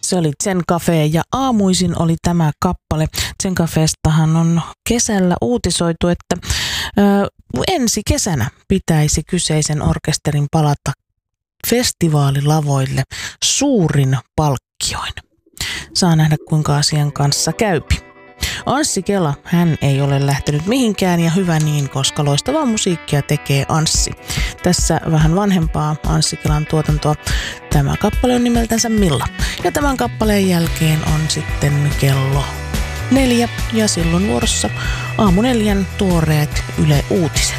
Se oli Zen Cafe ja aamuisin oli tämä kappale. Zen Cafestahan on kesällä uutisoitu, että ensi kesänä pitäisi kyseisen orkesterin palata festivaalilavoille suurin palkkioin. Saa nähdä, kuinka asian kanssa käypi. Anssi Kela, hän ei ole lähtenyt mihinkään ja hyvä niin, koska loistavaa musiikkia tekee Anssi. Tässä vähän vanhempaa Anssi Kelan tuotantoa. Tämä kappale on nimeltänsä Milla. Ja tämän kappaleen jälkeen on sitten kello 4 ja silloin vuorossa aamu 4 tuoreet Yle Uutiset.